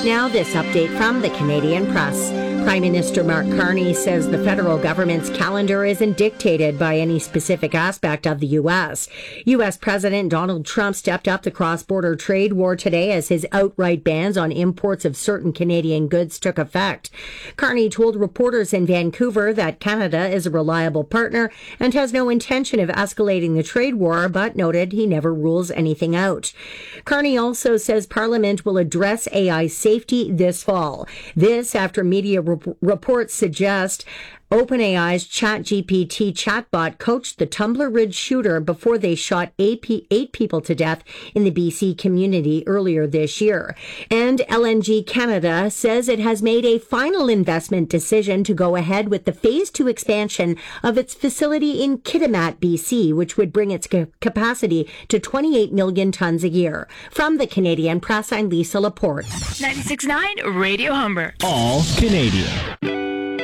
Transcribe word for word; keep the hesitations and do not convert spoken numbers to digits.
Now, this update from the Canadian Press. Prime Minister Mark Carney says the federal government's calendar isn't dictated by any specific aspect of the U S. U S. President Donald Trump stepped up the cross-border trade war today as his outright bans on imports of certain Canadian goods took effect. Carney told reporters in Vancouver that Canada is a reliable partner and has no intention of escalating the trade war, but noted he never rules anything out. Carney also says Parliament will address A I safety this fall. This after media reports Reports suggest OpenAI's ChatGPT chatbot coached the Tumbler Ridge shooter before they shot eight people to death in the B C community earlier this year. And L N G Canada says it has made a final investment decision to go ahead with the phase two expansion of its facility in Kitimat, B C, which would bring its capacity to twenty-eight million tons a year. From the Canadian Press, I'm Lisa Laporte. ninety-six point nine Radio Humber. All Canadian.